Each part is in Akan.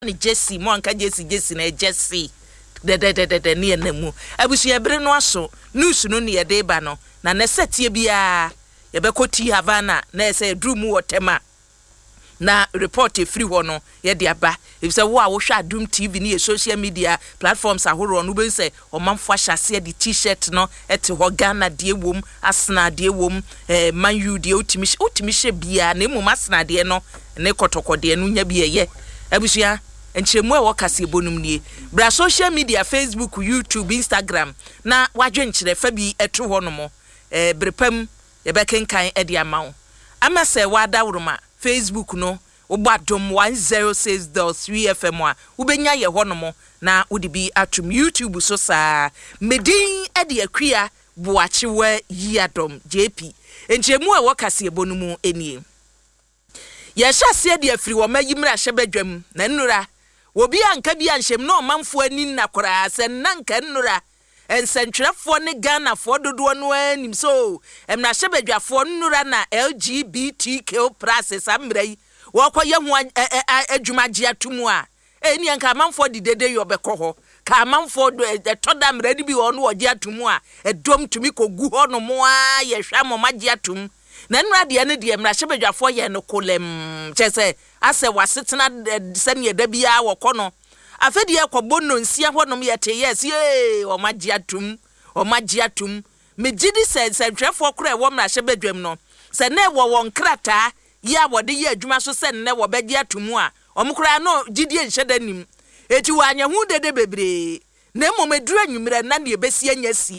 ni Jesse mo anka Jesse na Jesse de ne enemu abusua bere no aso news no ne yede ba no na ne setie bia ye be koti Havana na se drumu wotema na report free ho no ye de aba if say wo a wo hwa Adum TV ni social media platforms ahoro no be say o manfo ahyase de t-shirt no ete ho Ghana de wom Arsenal de wom Man U de otimi hye bia na emu Arsenal de no ne kotokode no nya bia ye abusua enchemu e wokase bonum nie bra social media Facebook YouTube Instagram na wadwenkyere fa bi eto ho no mo brepam ye bekenkan e de amawo ama se wada wuruma Facebook no Obadom 106.3 FM a ubenya ye ho no mo na udibi atum YouTube so saa medin e de akua boachewa yiadom JP enchemu e wokase bonum enie ye hyase de afiri wo mayimra hyebadwam na nnura obi anka bi anhyem no manfo ani na kora sen nanka nnura ensentwerefo ne Ghana fo dodo no anim so emna hyebadwafo nnura na LGBTQ+ amrai wo koye ho adwumaje atumu a eni anka manfo didede yo bekọ ho ka manfo toda mradi bi wo no oje atumu a edom tumi kogu ho no mo a ye hwa maje atum na nnura de ne de emra hyebadwafo ye no kolem chese ase wasetena sene da bia wokọ no afedi ekọbonno nsia honom yete yes o magia tum megidi se twefo kora wo mra hyebadwam no se na wo won krata ya wode ye adwuma so se ne wo begia tum a omkora no gidie nhyeda nim eti wanya hu dede bebre na momeduru anwumra na ne besia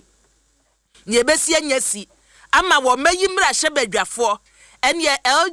nyasi ama wo mayimra hyebadwafo ene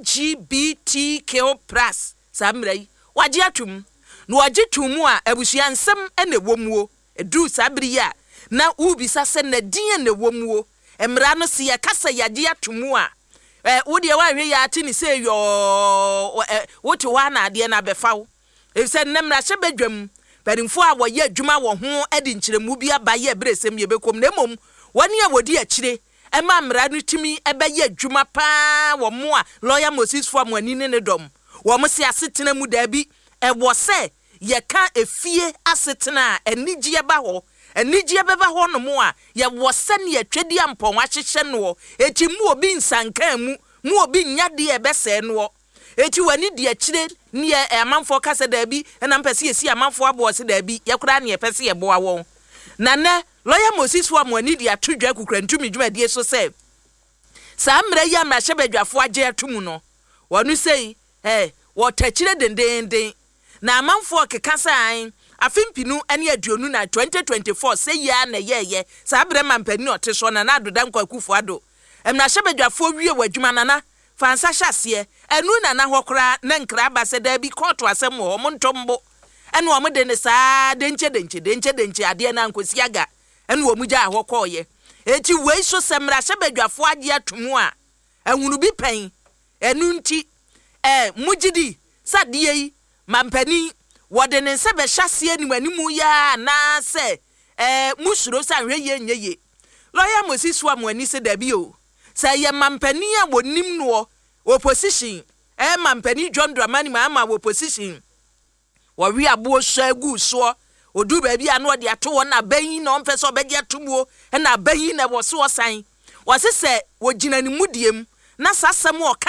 LGBTQ+ samrai waje atum no waje tumu a abusua nsem ene womuo edu sabri ya na ubisa se na din ene womuo emra no se yakasa yaje atumu a wo de wa hwe ya ati ni se yo wote wa na ade na befawo efse nemra hyebadwam parimfo a woye adwuma wo ho edi nkyeremu bi abaye bresem ye bekom na mom wani a wodi akire ema mra no timi ebeye adwuma pa wo mo a lawyer Moses fo amani ne dom wo mo se asetena mu da bi wo se ye ka efie asetena enigye ba ho enigye beba ho no mo a ye wo se ne atwedi ampon ahyehye no eti mu obi nsankan mu obi nyade ebese no eti wani de akire ne amanfo kase da bi na mpese yesi amanfo abo se da bi ye kura ne pese ye boa won na ne lawyer Moses fo amani de atodwa kukura ntumi dwuma de so se sa mra ya mra hyebadwafo age atumu no wonu sei wo takire dendenden na amanfo kekasa an afimpinu ene aduonu na 2024 sei ya na yeye sa abre mampani oteso na adoda nkwakufu ado emna hyebadwafo wie wadwuma nana fansa hyase enu na hokora na nkra base da bi court asem ho mo ntombo ene wo de ne sa denche ade na nkosi aga ene wo mugya hokoye eti wei so semra hyebadwafo age atumu a ehunu bi pen enu nti mugidi sadie mampani wode ne nse be hyase animanimu ya na se musuro sa hwe ye nyeye lawyer Moses wa mwani se da bi o sa ye mampani a wonim no opposition mampani John Dramani ma opposition wo wi abo so agu so odu ba bi anu de ato wona banyi na omfe so begia tumuo na banyi na wo so osan wo se wo ginani mudiem na sasem wo